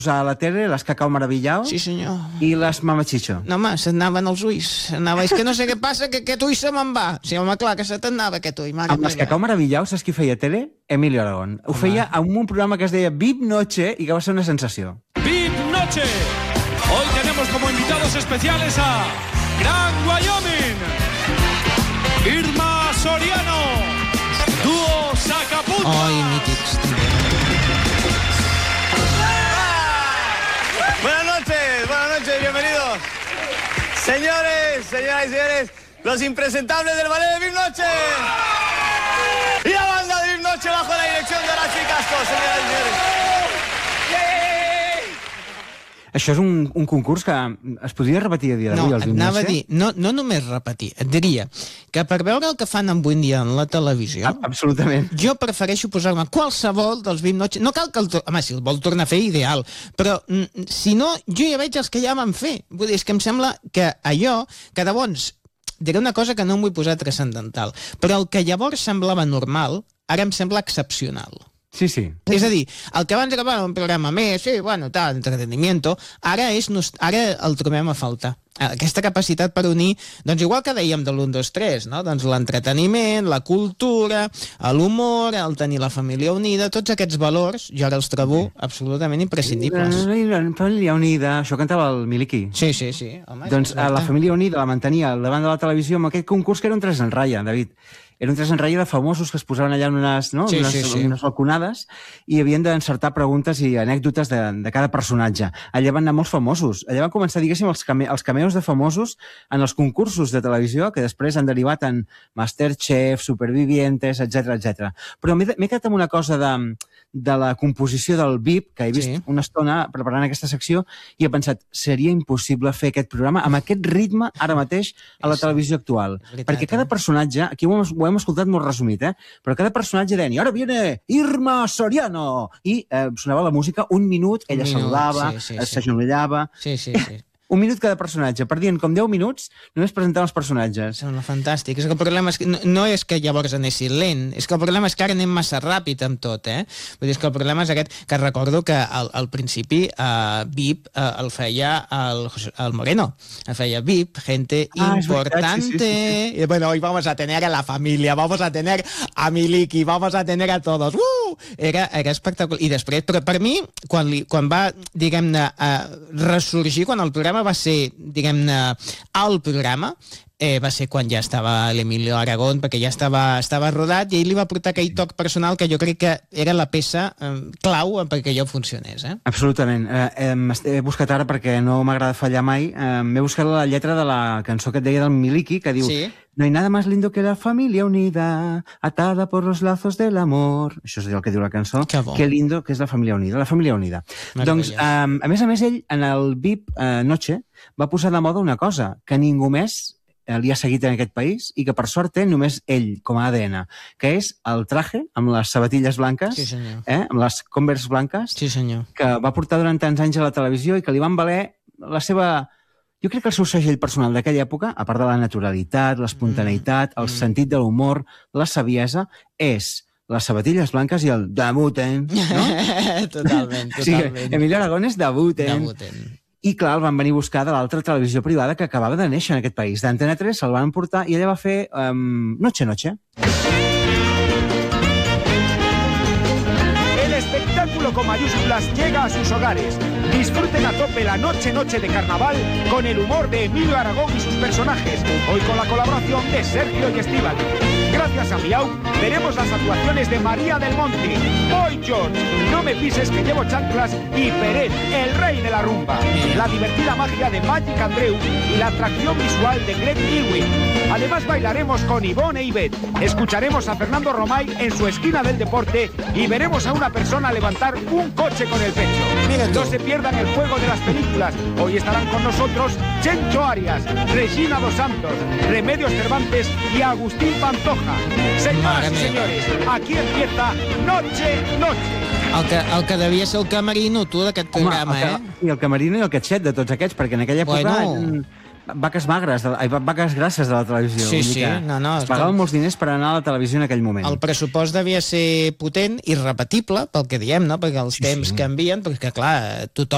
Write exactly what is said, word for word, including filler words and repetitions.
a la tele les Cacao Maravillao Sí, senyor. i les Mama Chicho. No, home, se'naven els ulls. Anava... És que no sé què passa, que aquest ull se me'n va. Sí, home, clar, que se t'anava aquest ull. Mare Amb les meva. Cacao Maravillao, saps qui feia tele? Emilio Aragón. Ho feia en un programa que es deia V I P Noche i que va ser una sensació. V I P Noche. Hoy tenemos como invitados especiales a Gran Wyoming, Irma Soriano, dúo Sacapunta. Ai, mítics. Buenas noches, buenas noches, bienvenidos. Señores, señoras y señores, los impresentables del ballet de V I P Noche. Y la banda de V I P Noche bajo la dirección de Horacio Castro, señoras y señores. Això és un, un concurs que es podria repetir a dia No, d'avui, el V I P anava a Noche? dir, no, no només repetir, et diria que per veure el que fan avui en dia en la televisió, A- Absolutament. jo prefereixo posar-me qualsevol dels V I P Noche. No cal que el... to- Home, si el vol tornar a fer, ideal. Però, mm, si no, jo ja veig els que ja van fer. Vull dir, és que em sembla que allò, que de bons, diré una cosa que no em vull posar transcendental, però el que llavors semblava normal, ara em sembla excepcional. Sí, sí. És a dir, el que abans era bueno, un programa més, sí, bueno, tal, entretenimiento, ara, és, nost- ara el trobem a faltar. Aquesta capacitat per unir, doncs igual que dèiem de l'un, dos, tres, no? Doncs l'entreteniment, la cultura, l'humor, el tenir la família unida, tots aquests valors, jo ara els trobo absolutament imprescindibles. La família unida, això cantava el Miliki. Sí, sí, sí. Home, Doncs a la família unida la mantenia al davant de la televisió amb aquest concurs que era un tres en ratlla, David. Era un tres en ratlla de famosos que es posaven allà en unes, no? Sí, unes, sí, sí. unes balconades i havien d'encertar preguntes i anècdotes de, de cada personatge. Allà van anar molts famosos. Allà van començar, diguéssim, els, came, els cameos de famosos en els concursos de televisió que després han derivat en Masterchef, Supervivientes, etcètera, etcètera. Però m'he m'he quedat amb una cosa de, de la composició del V I P, que he vist Sí. una estona preparant aquesta secció i he pensat, seria impossible fer aquest programa amb aquest ritme ara mateix a la Sí. televisió actual. És veritat, Perquè cada eh? personatge, aquí ho hem, ho hem escoltat molt resumit, eh? però cada personatge deia, i ara viene Irma Soriano, i eh, sonava la música un minut, ella minut, saludava, sí, sí, eh, sí. s'agenollava, Sí, sí, sí. un minut cada personatge, perdien com deu minuts només presentant els personatges. Sembla fantàstic. És que el problema és que no, no és que llavors anessin lent, és que el problema és que ara anem massa ràpid amb tot, eh? Vull dir, és que el problema és aquest, que recordo que al, al principi uh, V I P uh, el feia el, el Moreno, el feia V I P, gente Ah, és veritat, importante, sí, sí, y bueno, hoy vamos a tener a la familia, vamos a tener a Miliki, vamos a tener a todos, uh! Era, era espectacular. I després, però per mi, quan, li, quan va, diguem-ne, uh, ressorgir, quan el programa va ser, diguem-ne, al programa, eh, va ser quan ja estava l'Emilio Aragón, perquè ja estava, estava rodat, i ell li va portar aquell toc personal que jo crec que era la peça eh, clau perquè allò funcionés. Eh? Absolutament. Eh, eh, he buscat ara, perquè no m'agrada fallar mai, eh, m'he buscat la lletra de la cançó que et deia del Miliki, que diu Sí. No hay nada más lindo que la familia unida, atada por los lazos del amor. Això és el que diu la cançó. Que bo. Que lindo que és la família unida. La família unida. Meravellós. Doncs, eh, a més a més, ell, en el V I P eh, Noche, va posar de moda una cosa, que ningú més eh, li ha seguit en aquest país i que, per sort, té només ell, com a A D N, que és el traje amb les sabatilles blanques, Sí, senyor. eh, amb les Converse blanques, Sí, senyor. que va portar durant tants anys a la televisió i que li van valer la seva... Jo crec que el seu segell personal d'aquella època, a part de la naturalitat, l'espontaneïtat, el Mm. sentit de l'humor, la saviesa, és les sabatilles blanques i el debuten, no? totalment, O sigui, totalment. Emilio Aragón és debuten. Debuten. I, clar, el van venir a buscar de l'altra televisió privada que acabava de néixer en aquest país. D'Antena tres se'l van portar i ella va fer um, Noche Noche. El espectáculo con mayúsculas llega a sus hogares. Disfruten a tope la noche noche de carnaval con el humor de Emilio Aragón y sus personajes. Hoy con la colaboración de Sergio y Estíbal. Gracias a Miau veremos las actuaciones de María del Monte, Boy George, No me pises que llevo chanclas y Peret, el rey de la rumba. La divertida magia de Magic Andreu y la atracción visual de Greg Irwin. Además bailaremos con Ivonne e Ivette. Escucharemos a Fernando Romay en su esquina del deporte y veremos a una persona levantar un coche con el pecho. Mira tú. No se pierdan el juego de las películas. Hoy estarán con nosotros Chencho Arias, Regina Dos Santos, Remedios Cervantes y Agustín Pantoja. Señoras Mare y meva. señores, aquí empieza Noche Noche. El que, el que devia ser el camerino, tu, d'aquest programa, el, eh? ca- I el camerino i el catxet de tots aquests, perquè en aquella època Bueno. eren vaques magres, de, ai, vaques grasses de la televisió. Sí, Vull dir sí, que no, no, Es és pagaven com- molts diners per anar a la televisió en aquell moment. El pressupost devia ser potent i repetible, pel que diem, no? Perquè els Sí, temps sí. canvien, perquè, clar, tothom